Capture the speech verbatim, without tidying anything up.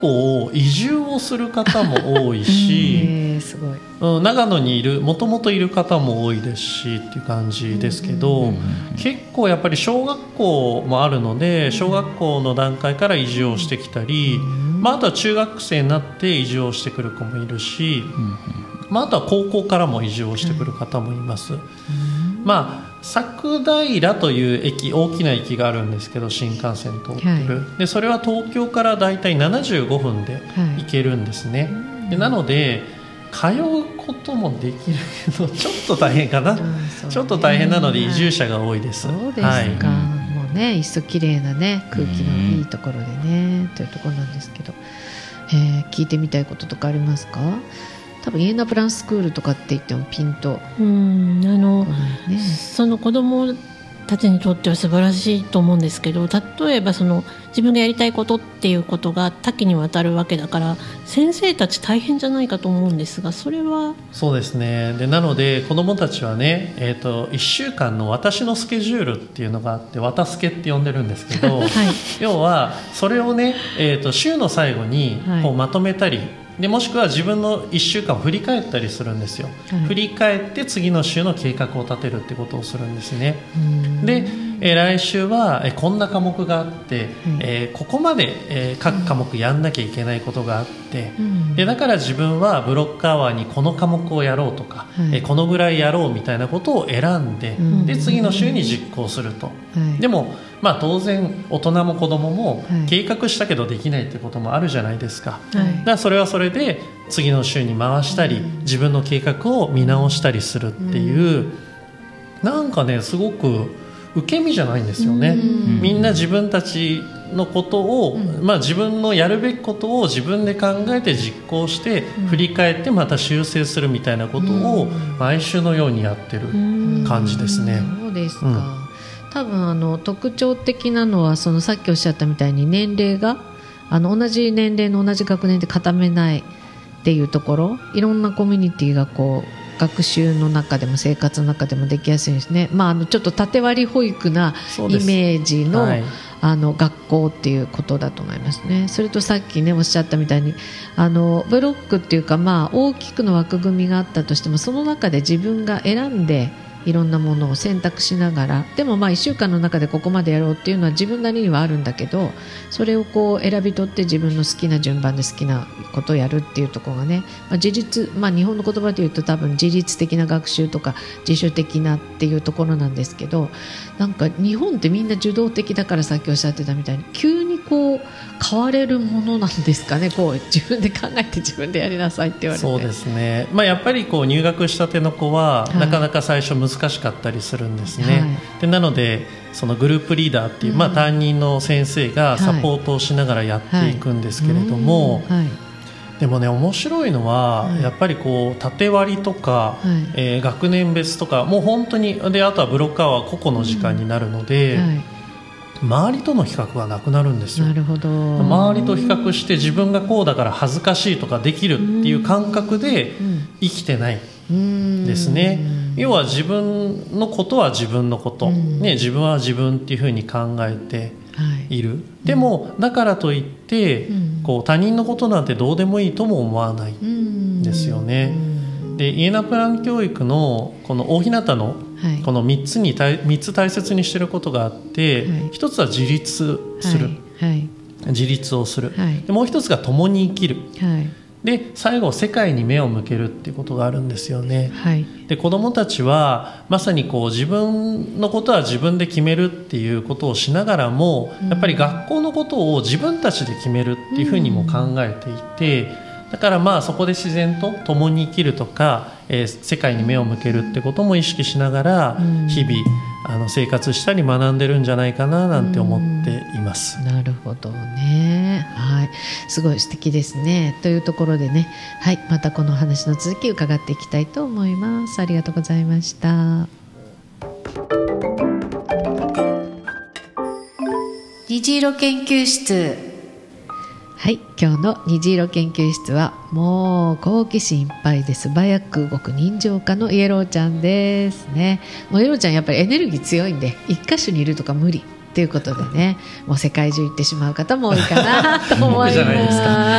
構移住をする方も多いし、 えー、すごい、 うん、長野にいるもともといる方も多いですしっていう感じですけど、うんうんうん、結構やっぱり小学校もあるので小学校の段階から移住をしてきたり、うんまあ、あとは中学生になって移住をしてくる子もいるし、うんうんまあ、あとは高校からも移住をしてくる方もいます、うんまあ、佐久平という駅大きな駅があるんですけど新幹線通ってる、はい、でそれは東京からだいたいななじゅうごふんで行けるんですね、はい、でなので通うこともできるけどちょっと大変かな、うんね、ちょっと大変なので移住者が多いです、 はい、そうですか、はい、もうねいっそ綺麗なね空気のいいところでねというところなんですけど、えー、聞いてみたいこととかありますか？多分イエナプランスクールとかって言ってもピンとうんあの、ね、その子どもたちにとっては素晴らしいと思うんですけど、例えばその自分がやりたいことっていうことが多岐にわたるわけだから先生たち大変じゃないかと思うんですが、それはそうですね。でなので子どもたちはね、えーと、いっしゅうかんの私のスケジュールっていうのがあってわたスケって呼んでるんですけど、はい、要はそれをね、えーと、週の最後にこうまとめたり、はいでもしくは自分のいっしゅうかんを振り返ったりするんですよ、はい、振り返って次の週の計画を立てるってことをするんですね。で、えー、来週は、えー、こんな科目があって、はいえー、ここまで、えー、各科目やんなきゃいけないことがあって、でだから自分はブロックアワーにこの科目をやろうとか、はいえー、このぐらいやろうみたいなことを選んで、で次の週に実行すると、はい、でもまあ、当然大人も子供も計画したけどできないってこともあるじゃないですか、はい、だからそれはそれで次の週に回したり自分の計画を見直したりするっていう、なんかねすごく受け身じゃないんですよね。みんな自分たちのことを、まあ、自分のやるべきことを自分で考えて実行して振り返ってまた修正するみたいなことを毎週のようにやってる感じですね。 そうですか、うん多分あの特徴的なのはそのさっきおっしゃったみたいに年齢があの同じ年齢の同じ学年で固めないっていうところ、いろんなコミュニティがこう学習の中でも生活の中でもできやすいんですね。まあ、あのちょっと縦割り保育なイメージの、はい、あの学校っていうことだと思いますね。それとさっきねおっしゃったみたいにあのブロックっていうか、まあ、大きくの枠組みがあったとしてもその中で自分が選んでいろんなものを選択しながら、でもまあいっしゅうかんの中でここまでやろうっていうのは自分なりにはあるんだけど、それをこう選び取って自分の好きな順番で好きなことをやるっていうところがね、まあ、自立、まあ、日本の言葉で言うと多分自律的な学習とか自主的なっていうところなんですけど、なんか日本ってみんな受動的だからさっきおっしゃってたみたいに急にこう変われるものなんですかね。こう自分で考えて自分でやりなさいって言われて。 そうですね、まあ、やっぱりこう入学したての子は、はい、なかなか最初難しかったりするんですね、はい、でなのでそのグループリーダーっていう、うんまあ、担任の先生がサポートをしながらやっていくんですけれども、はいはいはい、でもね面白いのは、はい、やっぱりこう縦割りとか、はいえー、学年別とかもう本当にであとはブロックアワー個々の時間になるので、うんはい周りとの比較がなくなるんですよ。 なるほど。 周りと比較して自分がこうだから恥ずかしいとかできるっていう感覚で生きてないですね。要は自分のことは自分のこと、ね、自分は自分っていうふうに考えている、はい、でもだからといってこう他人のことなんてどうでもいいとも思わないんですよね。でイエナプラン教育のこの大日向のこのみっつにみっつ大切にしていることがあって、はい、ひとつは自立する、はいはい、自立をする、はい、でもう一つが共に生きる、はい、で最後世界に目を向けるっていうことがあるんですよね、はい、で子どもたちはまさにこう自分のことは自分で決めるっていうことをしながらも、うん、やっぱり学校のことを自分たちで決めるっていうふうにも考えていて、うんだからまあそこで自然と共に生きるとか、えー、世界に目を向けるってことも意識しながら日々あの生活したり学んでるんじゃないかななんて思っています。 なるほどね、はい、すごい素敵ですね。というところでね、はい、またこの話の続き伺っていきたいと思います。ありがとうございました。虹色研究室。はい、今日の虹色研究室はもう好奇心いっぱいで素早く動く人情家のイエローちゃんですね。もうイエローちゃんやっぱりエネルギー強いんで一箇所にいるとか無理ということでね、もう世界中行ってしまう方も多いかなと思います。 僕じゃないですか。